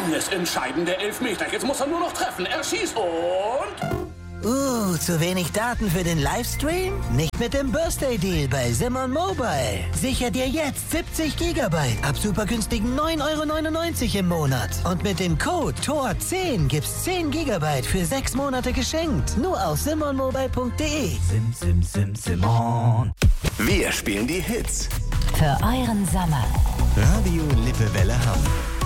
Alles entscheidende Elfmeter. Jetzt muss er nur noch treffen. Er schießt und... zu wenig Daten für den Livestream? Nicht mit dem Birthday Deal bei Simon Mobile. Sicher dir jetzt 70 GB ab super günstigen 9,99 € im Monat. Und mit dem Code TOR10 gibt's 10 GB für 6 Monate geschenkt. Nur auf simonmobile.de. Simon. Wir spielen die Hits. Für euren Sommer. Radio Lippewelle Hamm.